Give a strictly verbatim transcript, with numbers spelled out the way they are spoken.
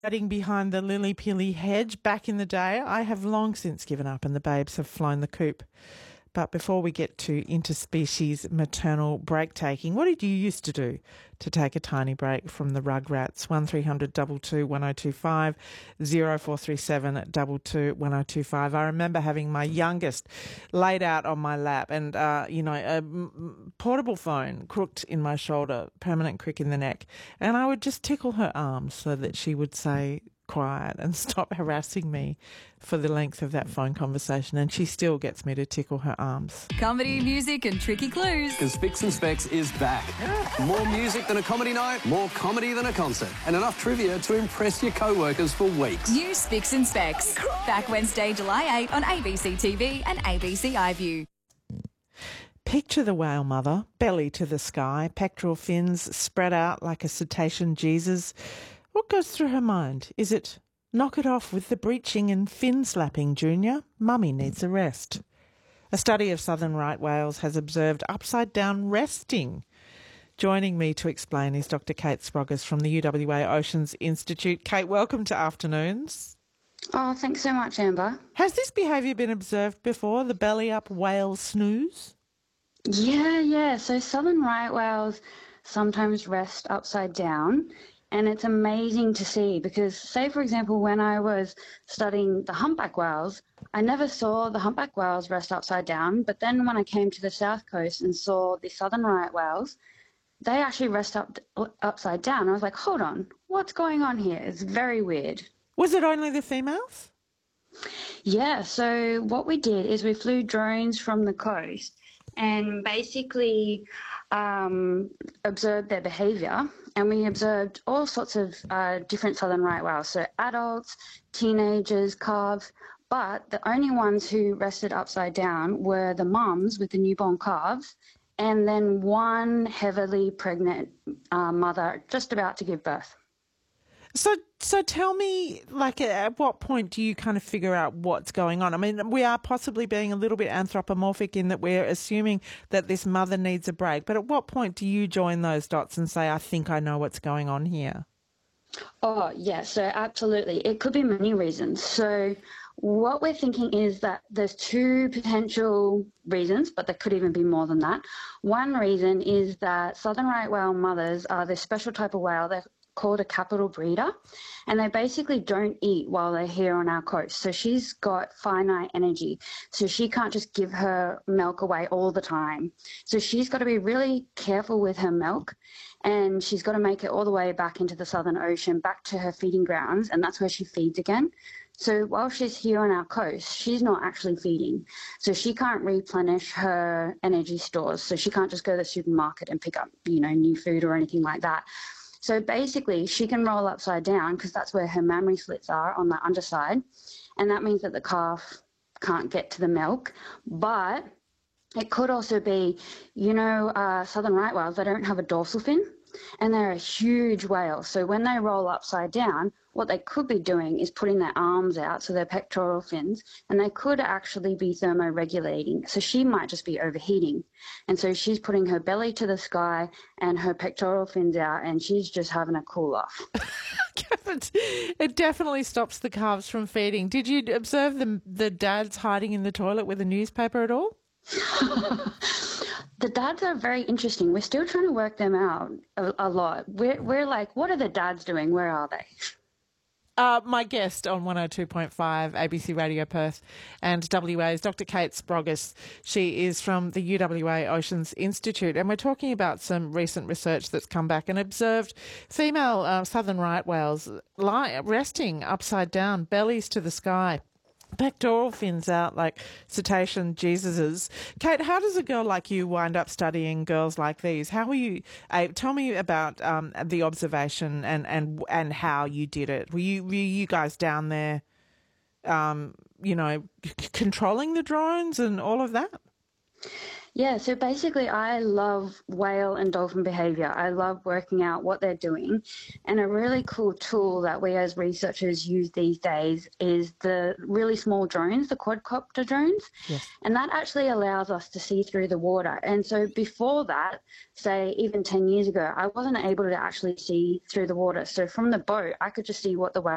Hiding behind the lily-pilly hedge back in the day. I have long since given up and the babes have flown the coop. But before we get to interspecies maternal break taking, what did you used to do to take a tiny break from the Rugrats? one three hundred two two one oh two five, oh four three seven two two one oh two five. I remember having my youngest laid out on my lap and, uh, you know, a portable phone crooked in my shoulder, permanent crick in the neck. And I would just tickle her arms so that she would say quiet and stop harassing me for the length of that phone conversation, and she still gets me to tickle her arms. Comedy, music and tricky clues. Because Spicks and Specs is back. More music than a comedy night, more comedy than a concert, and enough trivia to impress your co-workers for weeks. New Spicks and Specs. Back Wednesday, July eighth on A B C T V and A B C iView. Picture the whale mother, belly to the sky, pectoral fins spread out like a cetacean Jesus. What goes through her mind? Is it, knock it off with the breaching and fin slapping, Junior? Mummy needs a rest. A study of southern right whales has observed upside down resting. Joining me to explain is Doctor Kate Sproggers from the U W A Oceans Institute. Kate, welcome to Afternoons. Oh, thanks so much, Amber. Has this behaviour been observed before, the belly-up whale snooze? Yeah, yeah. So southern right whales sometimes rest upside down. And it's amazing to see because, say, for example, when I was studying the humpback whales, I never saw the humpback whales rest upside down. But then when I came to the south coast and saw the southern right whales, they actually rest up upside down. I was like, hold on, what's going on here? It's very weird. Was it only the females? Yeah, so what we did is we flew drones from the coast and basically um, observed their behaviour. And we observed all sorts of uh, different southern right whales, so adults, teenagers, calves, but the only ones who rested upside down were the mums with the newborn calves and then one heavily pregnant uh, mother just about to give birth. So, so tell me, like, at what point do you kind of figure out what's going on? I mean, we are possibly being a little bit anthropomorphic in that we're assuming that this mother needs a break. But at what point do you join those dots and say, I think I know what's going on here? Oh, yeah, so absolutely. It could be many reasons. So what we're thinking is that there's two potential reasons, but there could even be more than that. One reason is that southern right whale mothers are this special type of whale. They're called a capital breeder, and they basically don't eat while they're here on our coast. So she's got finite energy, so she can't just give her milk away all the time. So she's got to be really careful with her milk, and she's got to make it all the way back into the Southern Ocean, back to her feeding grounds, and that's where she feeds again. So while she's here on our coast, she's not actually feeding. So she can't replenish her energy stores. So she can't just go to the supermarket and pick up, you know, new food or anything like that. So basically, she can roll upside down because that's where her mammary slits are on the underside. And that means that the calf can't get to the milk. But it could also be, you know, uh, southern right whales, they don't have a dorsal fin. And they're a huge whale. So when they roll upside down, what they could be doing is putting their arms out, so their pectoral fins, and they could actually be thermoregulating. So she might just be overheating. And so she's putting her belly to the sky and her pectoral fins out, and she's just having a cool off. It definitely stops the calves from feeding. Did you observe the, the dads hiding in the toilet with a newspaper at all? The dads are very interesting. We're still trying to work them out a, a lot. We're, we're like, what are the dads doing? Where are they? Uh, my guest on one oh two point five A B C Radio Perth and W A is Doctor Kate Sproggers. She is from the U W A Oceans Institute, and we're talking about some recent research that's come back and observed female uh, southern right whales lie, resting upside down, bellies to the sky. Pectoral fins out like cetacean Jesuses. Kate, how does a girl like you wind up studying girls like these? How were you? Uh, tell me about um, the observation and, and and how you did it. Were you were you guys down there, um, you know, c- controlling the drones and all of that? Yeah, so basically I love whale and dolphin behaviour. I love working out what they're doing. And a really cool tool that we as researchers use these days is the really small drones, the quadcopter drones. Yes. And that actually allows us to see through the water. And so before that, say even ten years ago, I wasn't able to actually see through the water. So from the boat, I could just see what the whale